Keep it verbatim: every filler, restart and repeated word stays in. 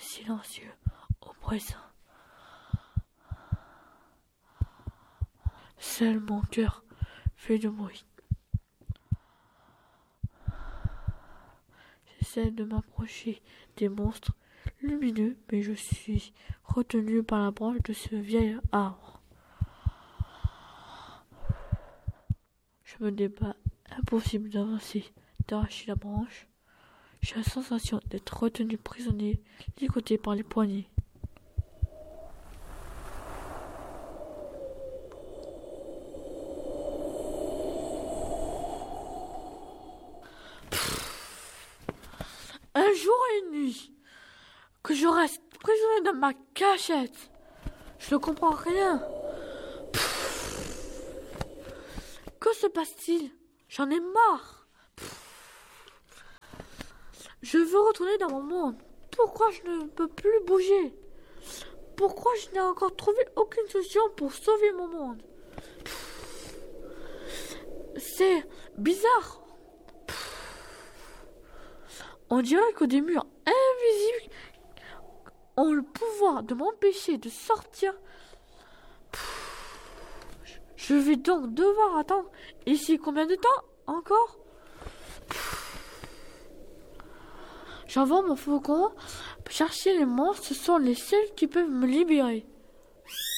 silencieux, oppressant. Seul mon cœur fait du bruit. J'essaie de m'approcher des monstres lumineux, mais je suis retenu par la branche de ce vieil arbre. Je me débat, impossible d'avancer, d'arracher la branche. J'ai la sensation d'être retenu prisonnier, ligoté par les poignets. Un jour et une nuit, que je reste prisonnier dans ma cachette. Je ne comprends rien. Que se passe-t-il? J'en ai marre. Je veux retourner dans mon monde. Pourquoi je ne peux plus bouger? Pourquoi je n'ai encore trouvé aucune solution pour sauver mon monde? C'est bizarre. On dirait que des murs invisibles ont le pouvoir de m'empêcher de sortir. Je vais donc devoir attendre ici combien de temps encore? J'envoie mon faucon chercher les monstres, ce sont les seuls qui peuvent me libérer.